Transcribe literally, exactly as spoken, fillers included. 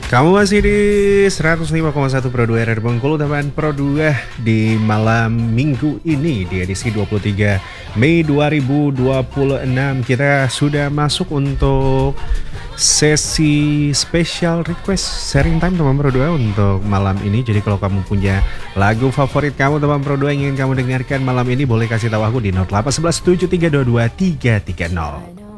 Kamu masih di seratus lima koma satu Pro dua R R Bengkulu, teman Pro dua di malam minggu ini di edisi dua puluh tiga Mei dua ribu dua puluh enam. Kita sudah masuk untuk sesi special request sharing time teman Pro dua untuk malam ini. Jadi kalau kamu punya lagu favorit kamu teman Pro dua yang ingin kamu dengarkan malam ini, boleh kasih tahu aku di nol delapan satu satu tujuh tiga dua dua tiga tiga nol.